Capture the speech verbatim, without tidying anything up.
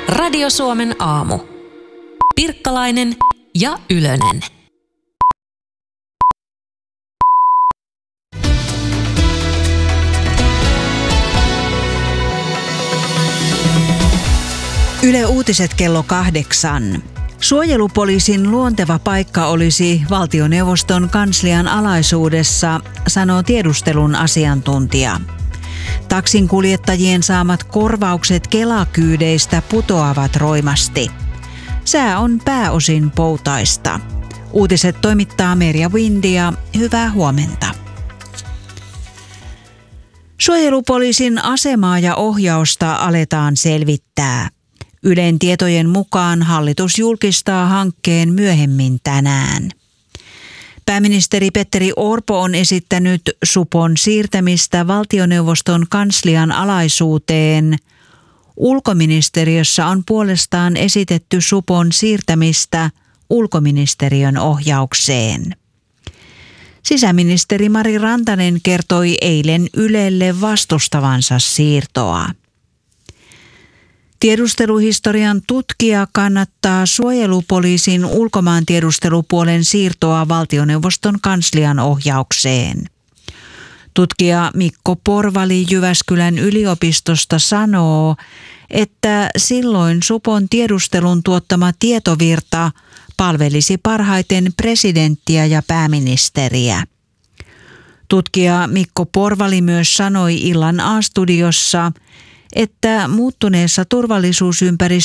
Radio Suomen aamu. Pirkkalainen ja Ylönen. Yle Uutiset kello kahdeksan. Suojelupoliisin luonteva paikka olisi valtioneuvoston kanslian alaisuudessa, sanoo tiedustelun asiantuntija. Taksinkuljettajien saamat korvaukset Kela-kyydeistä putoavat roimasti. Sää on pääosin poutaista. Uutiset toimittaa Merja Windia. Hyvää huomenta. Suojelupoliisin asemaa ja ohjausta aletaan selvittää. Ylen tietojen mukaan hallitus julkistaa hankkeen myöhemmin tänään. Pääministeri Petteri Orpo on esittänyt supon siirtämistä valtioneuvoston kanslian alaisuuteen. Ulkoministeriössä on puolestaan esitetty supon siirtämistä ulkoministeriön ohjaukseen. Sisäministeri Mari Rantanen kertoi eilen Ylelle vastustavansa siirtoa. Tiedusteluhistorian tutkija kannattaa suojelupoliisin ulkomaantiedustelupuolen siirtoa valtioneuvoston kanslian ohjaukseen. Tutkija Mikko Porvali Jyväskylän yliopistosta sanoo, että silloin supon tiedustelun tuottama tietovirta palvelisi parhaiten presidenttiä ja pääministeriä. Tutkija Mikko Porvali myös sanoi illan A-studiossa, että muuttuneessa turvallisuusympäristössä